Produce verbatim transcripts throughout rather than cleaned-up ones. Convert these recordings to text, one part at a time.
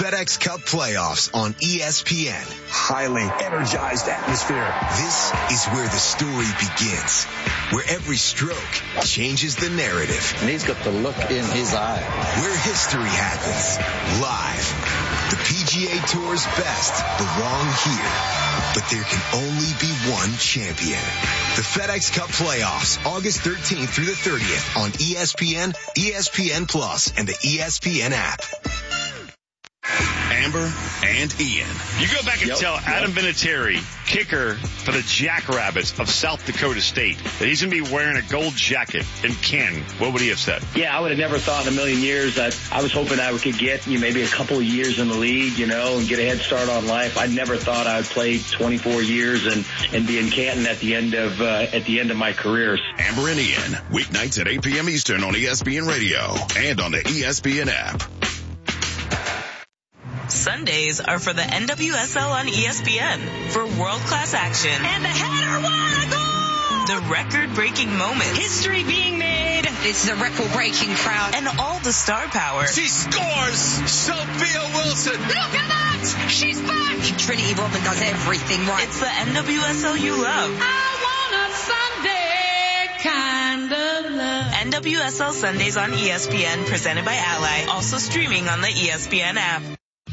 FedEx Cup playoffs on E S P N. Highly energized atmosphere. This is where the story begins, where every stroke changes the narrative. And he's got the look in his eye. Where history happens live. The P G A Tour's best belong here, but there can only be one champion. The FedEx Cup playoffs, August thirteenth through the thirtieth on E S P N, E S P N Plus, and the E S P N app. Amber and Ian. You go back and yep, tell Adam yep. Vinatieri, kicker for the Jackrabbits of South Dakota State, that he's going to be wearing a gold jacket. And Ken, what would he have said? Yeah, I would have never thought in a million years that I was hoping I could get you know, maybe a couple of years in the league, you know, and get a head start on life. I never thought I would play twenty-four years and, and be in Canton at the end of uh, at the end of my career. Amber and Ian, weeknights at eight p.m. Eastern on E S P N Radio and on the E S P N app. Sundays are for the N W S L on E S P N for world-class action. And the header, what a goal! The record-breaking moments. History being made. It's the record-breaking crowd. And all the star power. She scores! Sophia Wilson! Look at that! She's back! Trinity Rodman does everything right. It's the N W S L you love. I want a Sunday kind of love. N W S L Sundays on E S P N, presented by Ally. Also streaming on the E S P N app.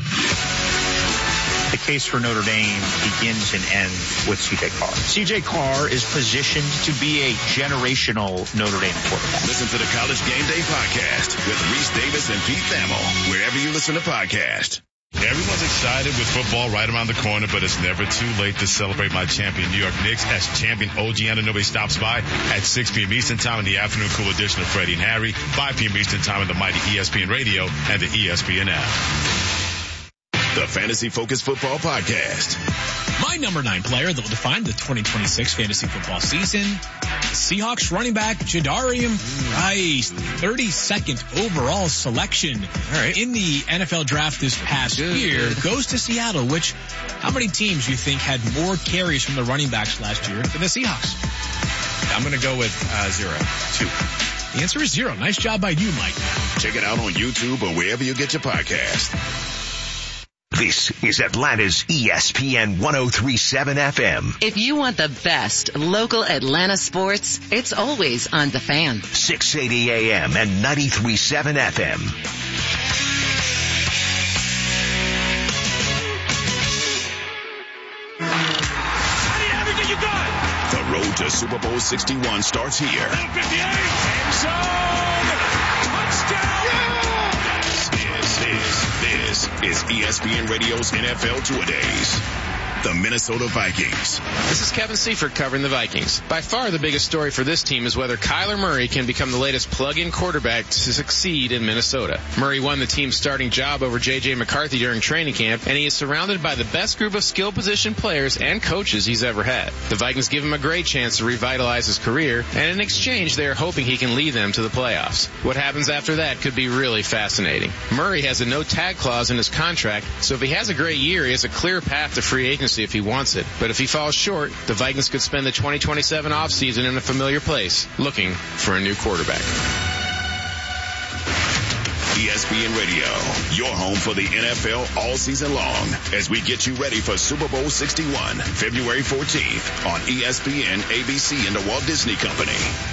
The case for Notre Dame begins and ends with C J Carr. C J Carr is positioned to be a generational Notre Dame quarterback. Listen to the College Game Day podcast with Reese Davis and Pete Thamel, wherever you listen to podcasts. Everyone's excited with football right around the corner, but it's never too late to celebrate my champion, New York Knicks, as champion O G Anunoby stops by at six p.m. Eastern Time in the afternoon cool edition of Freddie and Harry, five p.m. Eastern Time in the mighty E S P N Radio and the E S P N app. The Fantasy Focus Football Podcast. My number nine player that will define the twenty twenty-six fantasy football season, Seahawks running back Jadarian Price, thirty-second overall selection right. in the N F L draft this past good, year, good. goes to Seattle, which how many teams do you think had more carries from the running backs last year than the Seahawks? I'm going to go with uh, zero, two. The answer is zero. Nice job by you, Mike. Check it out on YouTube or wherever you get your podcast. This is Atlanta's E S P N one oh three point seven F M. If you want the best local Atlanta sports, it's always on The Fan. six eighty A M and ninety-three point seven F M. I need everything you got. The road to Super Bowl sixty-one starts here. fifty-eight, end zone, touchdown. Yeah! This is, this is E S P N Radio's N F L Two-A-Days. The Minnesota Vikings. This is Kevin Seifert covering the Vikings. By far the biggest story for this team is whether Kyler Murray can become the latest plug-in quarterback to succeed in Minnesota. Murray won the team's starting job over J J McCarthy during training camp, and he is surrounded by the best group of skill position players and coaches he's ever had. The Vikings give him a great chance to revitalize his career, and in exchange they are hoping he can lead them to the playoffs. What happens after that could be really fascinating. Murray has a no-tag clause in his contract, so if he has a great year, he has a clear path to free agency if he wants it. But if he falls short, the Vikings could spend the twenty twenty-seven offseason in a familiar place, looking for a new quarterback. E S P N Radio, your home for the N F L all season long, as we get you ready for Super Bowl sixty-one, February fourteenth on E S P N, A B C, and the Walt Disney Company.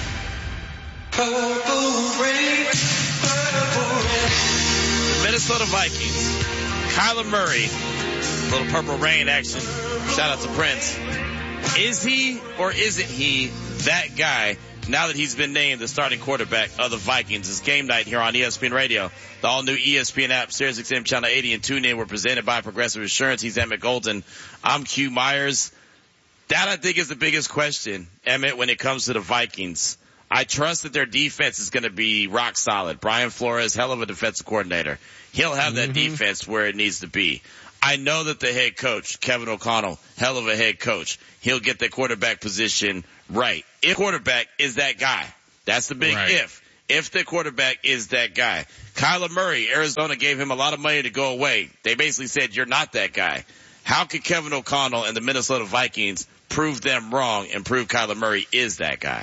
Purple rain, purple rain. Minnesota Vikings, Kyler Murray. Little Purple Rain action. Shout out to Prince. Is he or isn't he that guy now that he's been named the starting quarterback of the Vikings? It's game night here on E S P N Radio. The all-new E S P N app, Sirius X M Channel eighty, and TuneIn were presented by Progressive Insurance. He's Emmett Golden. I'm Q Myers. That, I think, is the biggest question, Emmett, when it comes to the Vikings. I trust that their defense is going to be rock solid. Brian Flores, hell of a defensive coordinator. He'll have that mm-hmm. defense where it needs to be. I know that the head coach, Kevin O'Connell, hell of a head coach, he'll get the quarterback position right. If quarterback is that guy, that's the big right. if. If the quarterback is that guy. Kyler Murray, Arizona gave him a lot of money to go away. They basically said, you're not that guy. How could Kevin O'Connell and the Minnesota Vikings prove them wrong and prove Kyler Murray is that guy?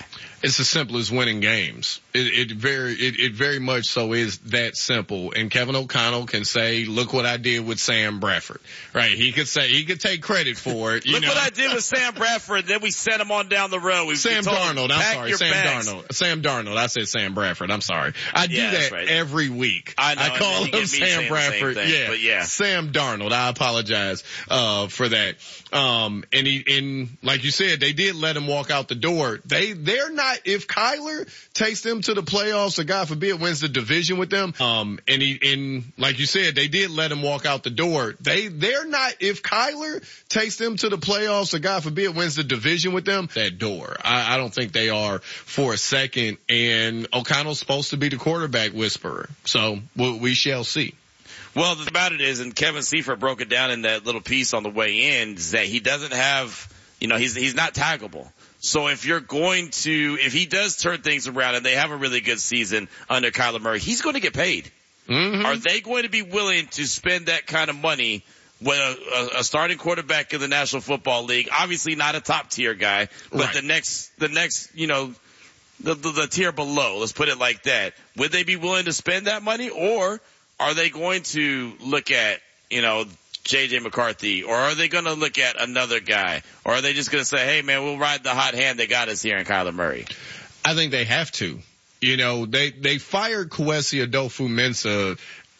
It's as simple as winning games. It, it very, it, it very much so is that simple. And Kevin O'Connell can say, "Look what I did with Sam Bradford." Right? He could say, he could take credit for it. You Look know? what I did with Sam Bradford. Then we sent him on down the road. We Sam told Darnold. him, I'm sorry, Sam bags. Darnold. Sam Darnold. I said Sam Bradford. I'm sorry. I do yeah, that right. every week. I know. I call him Sam Bradford. Thing, yeah. But yeah. Sam Darnold. I apologize uh for that. Um, and he, and like you said, they did let him walk out the door. They, they're not. If Kyler takes them to the playoffs, or God forbid wins the division with them, um, and he, and like you said, they did let him walk out the door. They, they're not. If Kyler takes them to the playoffs, or God forbid wins the division with them, that door. I, I don't think they are for a second. And O'Connell's supposed to be the quarterback whisperer, so we, we shall see. Well, the thing about it is, and Kevin Seifert broke it down in that little piece on the way in, is that he doesn't have, you know, he's he's not taggable. So if you're going to, if he does turn things around and they have a really good season under Kyler Murray, he's going to get paid. Mm-hmm. Are they going to be willing to spend that kind of money when a, a, a starting quarterback in the National Football League, obviously not a top tier guy, but right. the next, the next, you know, the, the, the tier below, let's put it like that. Would they be willing to spend that money, or are they going to look at, you know, J J McCarthy, or are they going to look at another guy, or are they just going to say, hey man, we'll ride the hot hand that got us here in Kyler Murray? I think they have to. You know, they, they fired Kwesi Adofo-Mensah.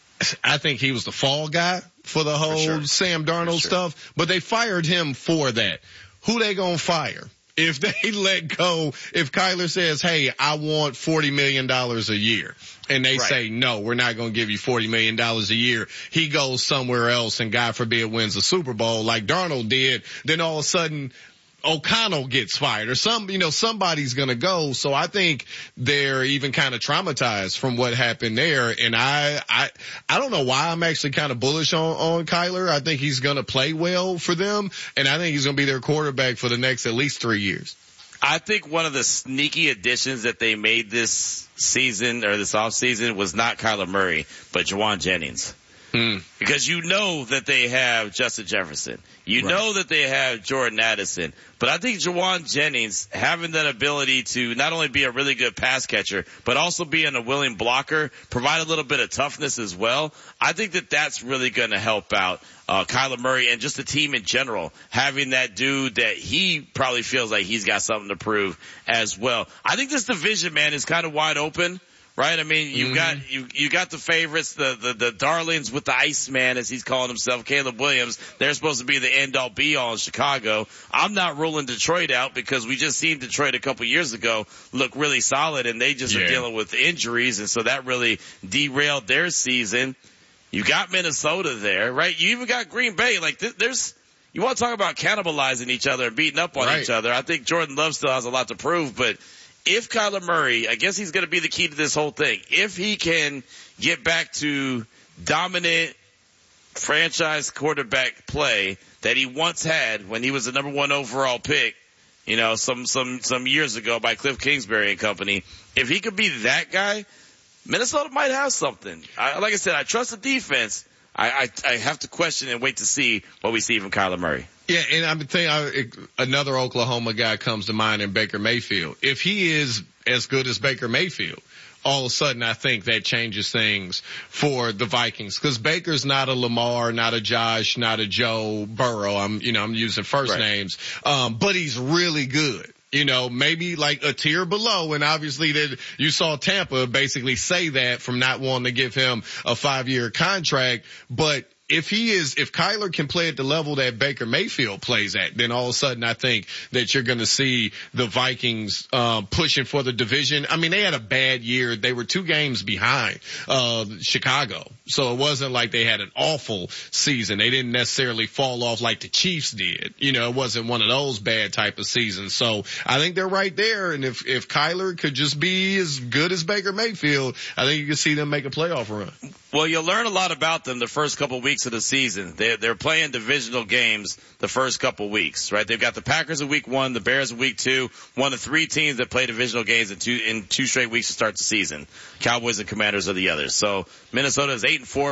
I think he was the fall guy for the whole sure. Sam Darnold sure. stuff, but they fired him for that. Who they gonna fire? If they let go, if Kyler says, hey, I want forty million dollars a year, and they right. say, no, we're not going to give you forty million dollars a year, he goes somewhere else and God forbid wins the Super Bowl like Darnold did, then all of a sudden O'Connell gets fired, or some, you know, somebody's going to go. So I think they're even kind of traumatized from what happened there. And I, I, I don't know why I'm actually kind of bullish on, on Kyler. I think he's going to play well for them, and I think he's going to be their quarterback for the next at least three years. I think one of the sneaky additions that they made this season or this offseason was not Kyler Murray, but Juwan Jennings. Hmm. Because you know that they have Justin Jefferson. You right. know that they have Jordan Addison. But I think Juwan Jennings having that ability to not only be a really good pass catcher, but also being a willing blocker, provide a little bit of toughness as well. I think that that's really going to help out uh Kyler Murray and just the team in general, having that dude that he probably feels like he's got something to prove as well. I think this division, man, is kind of wide open. Right? I mean, you've mm-hmm. got, you, you got the favorites, the, the, the darlings with the Iceman, as he's calling himself, Caleb Williams. They're supposed to be the end all be all in Chicago. I'm not ruling Detroit out because we just seen Detroit a couple years ago look really solid, and they just yeah. are dealing with injuries, and so that really derailed their season. You got Minnesota there, right? You even got Green Bay. Like, th- there's, you want to talk about cannibalizing each other and beating up on right. each other. I think Jordan Love still has a lot to prove, but if Kyler Murray, I guess he's going to be the key to this whole thing. If he can get back to dominant franchise quarterback play that he once had when he was the number one overall pick, you know, some, some, some years ago by Cliff Kingsbury and company, if he could be that guy, Minnesota might have something. I, like I said, I trust the defense. I, I, I have to question and wait to see what we see from Kyler Murray. Yeah, and I'm telling you, another Oklahoma guy comes to mind in Baker Mayfield. If he is as good as Baker Mayfield, all of a sudden I think that changes things for the Vikings. Because Baker's not a Lamar, not a Josh, not a Joe Burrow. I'm, you know, I'm using first right. names. Um, but he's really good. You know, maybe like a tier below, and obviously that you saw Tampa basically say that from not wanting to give him a five-year contract, but if he is, if Kyler can play at the level that Baker Mayfield plays at, then all of a sudden I think that you're going to see the Vikings um, pushing for the division. I mean, they had a bad year. They were two games behind uh Chicago, so it wasn't like they had an awful season. They didn't necessarily fall off like the Chiefs did. You know, it wasn't one of those bad type of seasons. So I think they're right there. And if if Kyler could just be as good as Baker Mayfield, I think you can see them make a playoff run. Well, you'll learn a lot about them the first couple of weeks of the season. They're, they're playing divisional games the first couple of weeks, right? They've got the Packers in week one, the Bears in week two, one of three teams that play divisional games in two, in two straight weeks to start the season. Cowboys and Commanders are the others. So Minnesota is eight and four.